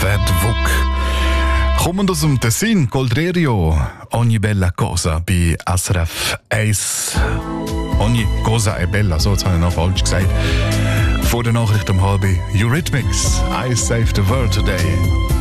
Fat Vuk. Kommend aus dem Tessin, Coldrerio, ogni bella cosa bei SRF 1. Ogni cosa è bella, so, jetzt habe ich noch falsch gesagt. Vor der Nachricht um halb Eurythmics, I saved the world today.